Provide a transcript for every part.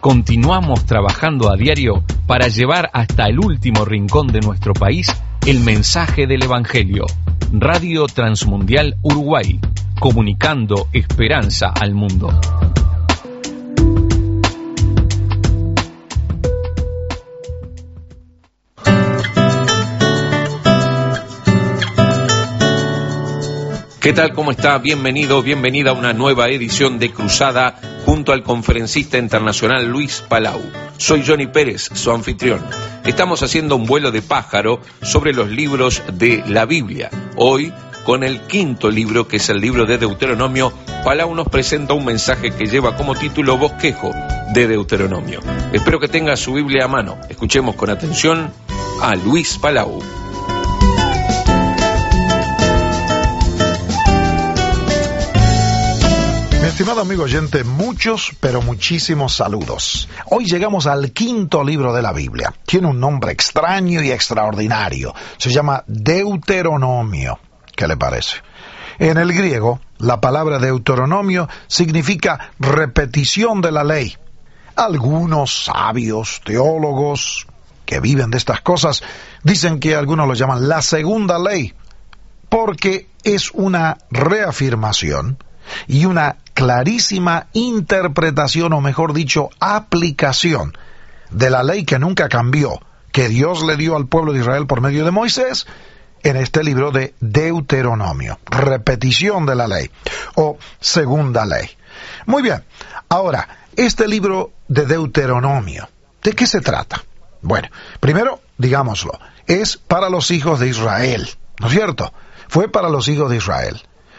Continuamos trabajando a diario para llevar hasta el último rincón de nuestro país el mensaje del Evangelio. Radio Transmundial Uruguay, comunicando esperanza al mundo. ¿Qué tal? ¿Cómo está? Bienvenido, bienvenida a una nueva edición de Cruzada junto al conferencista internacional Luis Palau. Soy Johnny Pérez, su anfitrión. Estamos haciendo un vuelo de pájaro sobre los libros de la Biblia. Hoy, con el quinto libro, que es el libro de Deuteronomio, Palau nos presenta un mensaje que lleva como título Bosquejo de Deuteronomio. Espero que tenga su Biblia a mano. Escuchemos con atención a Luis Palau. Estimado amigo oyente, muchos, pero muchísimos saludos. Hoy llegamos al quinto libro de la Biblia. Tiene un nombre extraño y extraordinario. Se llama Deuteronomio. ¿Qué le parece? En el griego, la palabra Deuteronomio significa repetición de la ley. Algunos sabios, teólogos que viven de estas cosas, dicen que algunos lo llaman la segunda ley, porque es una reafirmación y una clarísima interpretación, o mejor dicho, aplicación de la ley que nunca cambió, que Dios le dio al pueblo de Israel por medio de Moisés, en este libro de Deuteronomio. Repetición de la ley, o segunda ley. Muy bien, ahora, este libro de Deuteronomio, ¿de qué se trata? Bueno, primero, digámoslo, es para los hijos de Israel, ¿no es cierto? Fue para los hijos de Israel.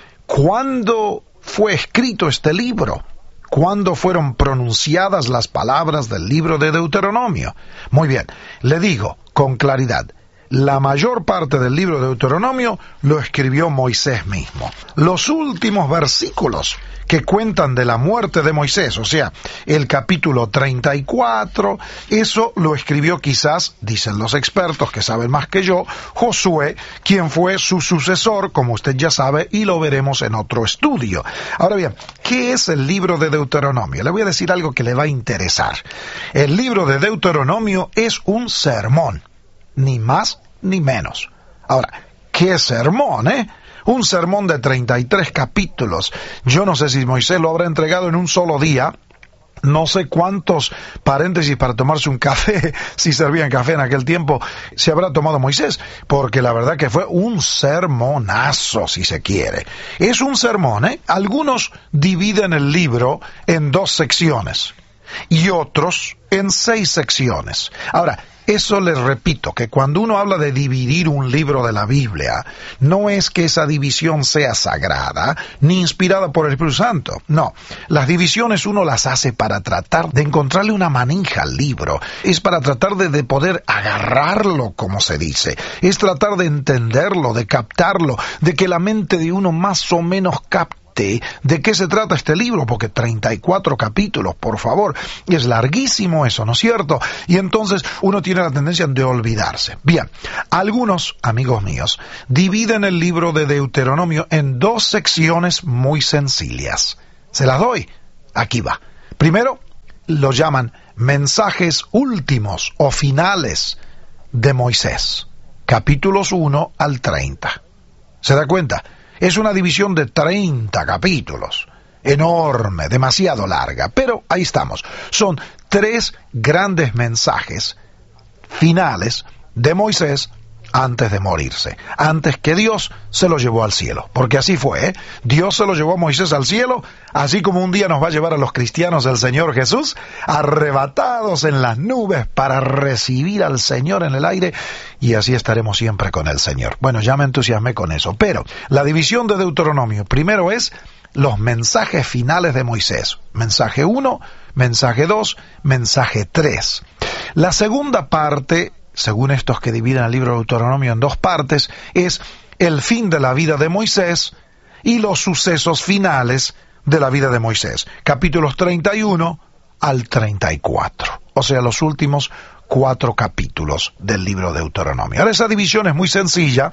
¿Cuándo fue escrito este libro? ¿Cuándo fueron pronunciadas las palabras del libro de Deuteronomio? Muy bien, le digo con claridad, la mayor parte del libro de Deuteronomio lo escribió Moisés mismo. Los últimos versículos que cuentan de la muerte de Moisés, o sea, el capítulo 34, eso lo escribió quizás, dicen los expertos que saben más que yo, Josué, quien fue su sucesor, como usted ya sabe, y lo veremos en otro estudio. Ahora bien, ¿qué es el libro de Deuteronomio? Le voy a decir algo que le va a interesar. El libro de Deuteronomio es un sermón, ni más ni menos. Ahora, ¿qué sermón, Un sermón de 33 capítulos. Yo no sé si Moisés lo habrá entregado en un solo día. No sé cuántos paréntesis para tomarse un café, si servían café en aquel tiempo, se habrá tomado Moisés, porque la verdad que fue un sermonazo, si se quiere. Es un sermón, Algunos dividen el libro en 2 secciones y otros en 6 secciones. Ahora, eso les repito, que cuando uno habla de dividir un libro de la Biblia, no es que esa división sea sagrada, ni inspirada por el Espíritu Santo. No, las divisiones uno las hace para tratar de encontrarle una manija al libro. Es para tratar de poder agarrarlo, como se dice. Es tratar de entenderlo, de captarlo, de que la mente de uno más o menos capte de qué se trata este libro, porque 34 capítulos, por favor, es larguísimo eso, ¿no es cierto? Y entonces uno tiene la tendencia de olvidarse. Bien, algunos, amigos míos, dividen el libro de Deuteronomio en 2 secciones muy sencillas. Se las doy. Aquí va. Primero, lo llaman mensajes últimos o finales de Moisés, capítulos 1 al 30. ¿Se da cuenta? Es una división de 30 capítulos, enorme, demasiado larga, pero ahí estamos. Son 3 grandes mensajes finales de Moisés antes de morirse, antes que Dios se lo llevó al cielo, porque así fue, Dios se lo llevó a Moisés al cielo, así como un día nos va a llevar a los cristianos el Señor Jesús, arrebatados en las nubes para recibir al Señor en el aire, y así estaremos siempre con el Señor. Bueno, ya me entusiasmé con eso, pero la división de Deuteronomio, primero es los mensajes finales de Moisés, mensaje 1, mensaje 2, mensaje 3. La segunda parte, según estos que dividen el libro de Deuteronomio en 2 partes, es el fin de la vida de Moisés y los sucesos finales de la vida de Moisés, capítulos 31 al 34, o sea, los últimos 4 capítulos del libro de Deuteronomio. Ahora, esa división es muy sencilla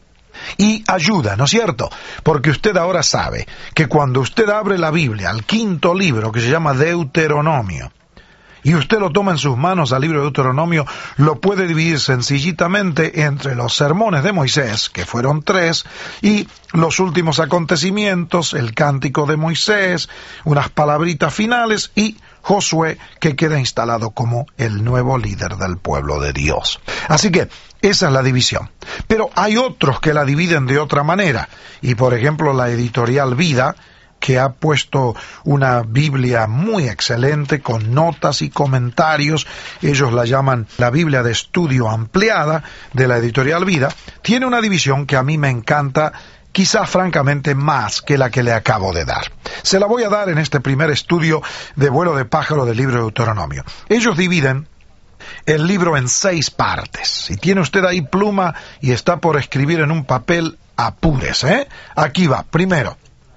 y ayuda, ¿no es cierto? Porque usted ahora sabe que cuando usted abre la Biblia al quinto libro, que se llama Deuteronomio, y usted lo toma en sus manos al libro de Deuteronomio, lo puede dividir sencillitamente entre los sermones de Moisés, que fueron 3, y los últimos acontecimientos, el cántico de Moisés, unas palabritas finales, y Josué, que queda instalado como el nuevo líder del pueblo de Dios. Así que esa es la división. Pero hay otros que la dividen de otra manera, y por ejemplo la editorial Vida, que ha puesto una Biblia muy excelente con notas y comentarios, ellos la llaman la Biblia de estudio ampliada de la editorial Vida, tiene una división que a mí me encanta, quizás francamente más que la que le acabo de dar. Se la voy a dar en este primer estudio de vuelo de pájaro del libro de Deuteronomio. Ellos dividen el libro en 6 partes. Si tiene usted ahí pluma y está por escribir en un papel, apúrese, Aquí va. Primero,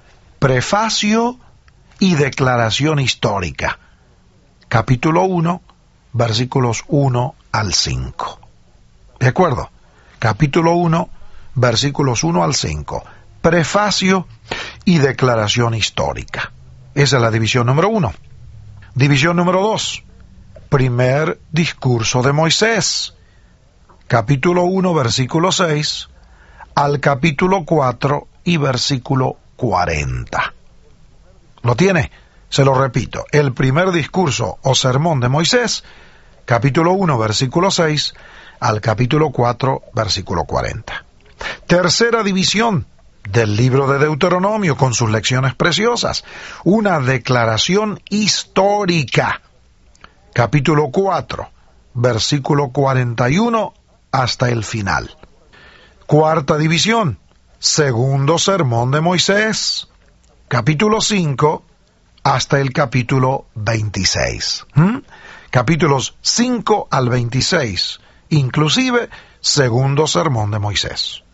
prefacio y declaración histórica. Capítulo 1, versículos 1 al 5. ¿De acuerdo? Capítulo 1, versículos 1 al 5. Prefacio y declaración histórica. Esa es la división número 1. División número 2. Primer discurso de Moisés. Capítulo 1, versículo 6 al capítulo 4 y versículo 40. ¿Lo tiene? Se lo repito. El primer discurso o sermón de Moisés, capítulo 1, versículo 6 al capítulo 4, versículo 40. Tercera división del libro de Deuteronomio con sus lecciones preciosas. Una declaración histórica. Capítulo 4, versículo 41 hasta el final. Cuarta división. Segundo sermón de Moisés, capítulo 5 hasta el capítulo 26. Capítulos 5 al 26, inclusive segundo sermón de Moisés.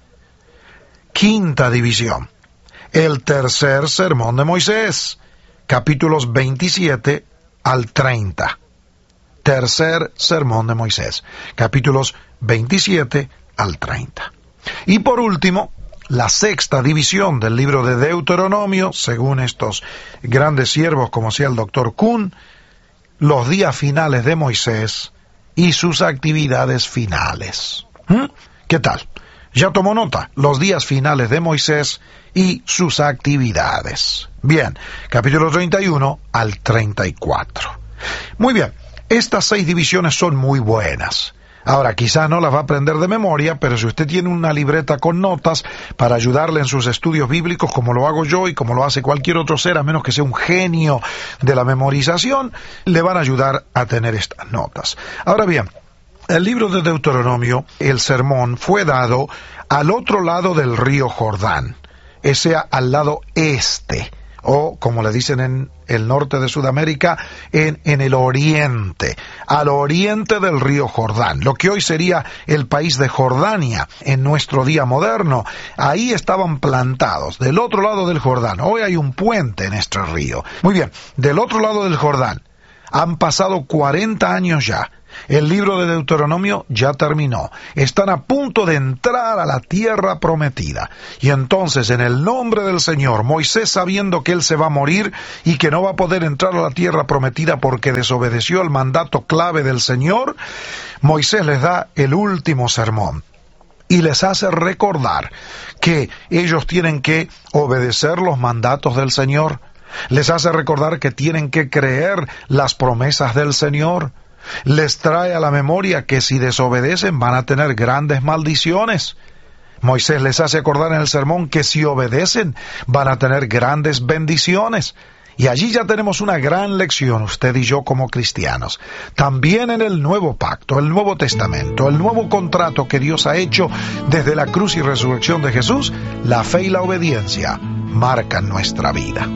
Quinta división. El tercer sermón de Moisés, capítulos 27 al 30. Tercer sermón de Moisés, capítulos 27 al 30. Y por último, la sexta división del libro de Deuteronomio, según estos grandes siervos como sea el Dr. Kuhn, los días finales de Moisés y sus actividades finales. ¿Qué tal? Ya tomó nota, los días finales de Moisés y sus actividades. Bien, capítulo 31 al 34. Muy bien, estas 6 divisiones son muy buenas. Ahora, quizás no las va a aprender de memoria, pero si usted tiene una libreta con notas para ayudarle en sus estudios bíblicos, como lo hago yo y como lo hace cualquier otro ser, a menos que sea un genio de la memorización, le van a ayudar a tener estas notas. Ahora bien, el libro de Deuteronomio, el sermón, fue dado al otro lado del río Jordán, es sea, al lado este, o como le dicen en el norte de Sudamérica, en el oriente, al oriente del río Jordán, lo que hoy sería el país de Jordania en nuestro día moderno. Ahí estaban plantados, del otro lado del Jordán. Hoy hay un puente en este río. Muy bien, del otro lado del Jordán. Han pasado 40 años ya. El libro de Deuteronomio ya terminó. Están a punto de entrar a la tierra prometida. Y entonces, en el nombre del Señor, Moisés, sabiendo que él se va a morir y que no va a poder entrar a la tierra prometida porque desobedeció el mandato clave del Señor, Moisés les da el último sermón. Y les hace recordar que ellos tienen que obedecer los mandatos del Señor. Les hace recordar que tienen que creer las promesas del Señor. Les trae a la memoria que si desobedecen van a tener grandes maldiciones. Moisés les hace acordar en el sermón que si obedecen van a tener grandes bendiciones. Y allí ya tenemos una gran lección, usted y yo como cristianos. También en el Nuevo Pacto, el Nuevo Testamento, el nuevo contrato que Dios ha hecho desde la cruz y resurrección de Jesús, la fe y la obediencia marcan nuestra vida.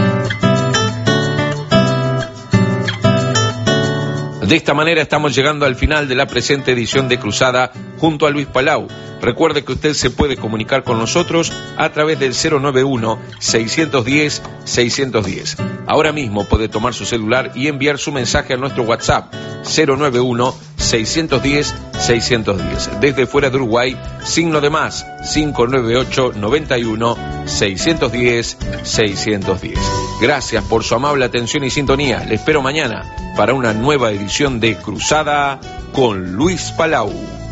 De esta manera estamos llegando al final de la presente edición de Cruzada junto a Luis Palau. Recuerde que usted se puede comunicar con nosotros a través del 091-610-610. Ahora mismo puede tomar su celular y enviar su mensaje a nuestro WhatsApp 091 610-610. Desde fuera de Uruguay, signo de más, 598-91-610-610. Gracias por su amable atención y sintonía. Le espero mañana para una nueva edición de Cruzada con Luis Palau.